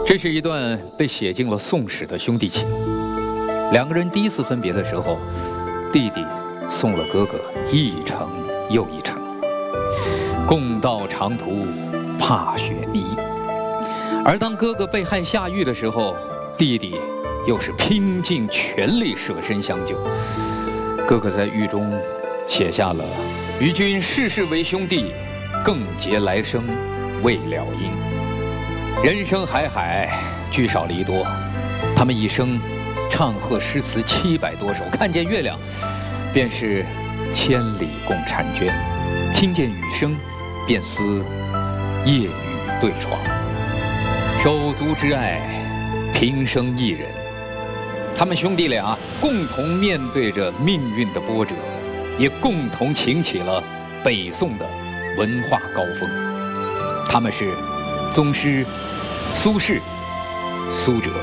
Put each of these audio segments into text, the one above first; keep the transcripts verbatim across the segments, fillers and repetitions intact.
这是一段被写进了宋史的兄弟情。两个人第一次分别的时候，弟弟送了哥哥一程又一程，共道长途怕雪泥。而当哥哥被害下狱的时候，弟弟又是拼尽全力舍身相救。哥哥在狱中写下了“与君世世为兄弟，更结来生未了因。人生海海，聚少离多。”他们一生唱和诗词七百多首，看见月亮便是千里共婵娟，听见雨声便思夜雨对窗。手足之爱，平生一人。他们兄弟俩共同面对着命运的波折，也共同擎起了北宋的文化高峰。他们是宗师苏轼、苏辙。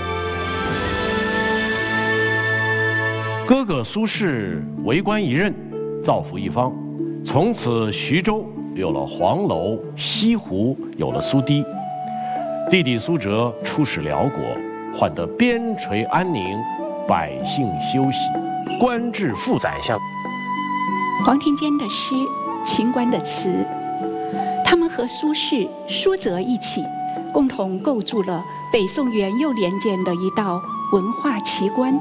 哥哥苏轼为官一任，造福一方，从此徐州有了黄楼，西湖有了苏堤。弟弟苏辙出使辽国，换得边陲安宁，百姓休息，官至副宰相。 黄庭坚的诗，秦观的词，他们和苏轼、苏辙一起，共同构筑了北宋元佑年间的一道文化奇观。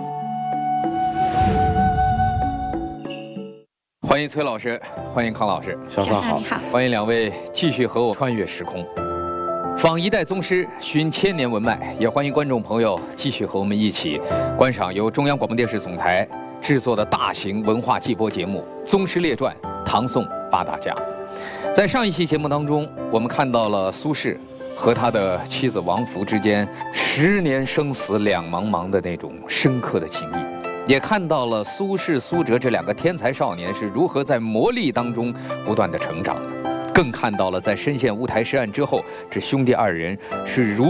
欢迎崔老师，欢迎康老师， 小三好， 欢迎两位继续和我穿越时空，访一代宗师，寻千年文脉。也欢迎观众朋友继续和我们一起观赏由中央广播电视总台制作的大型文化季播节目《宗师列传：唐宋八大家》。在上一期节目当中，我们看到了苏轼和他的妻子王弗之间十年生死两茫茫的那种深刻的情谊。也看到了苏轼、苏辙这两个天才少年是如何在磨砺当中不断的成长的，更看到了在深陷乌台诗案之后，这兄弟二人是如